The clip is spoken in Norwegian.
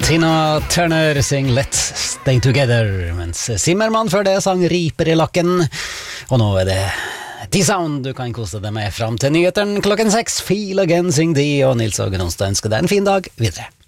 Tina Turner syng Let's Stay Together, mens Zimmermann før det sang Riper i lakken. Og nå er det D-Sound du kan kose deg med fram til nyheteren klokken 6. Feel Again syng de, og Nils Åge Nonstad ønsker deg en fin dag videre.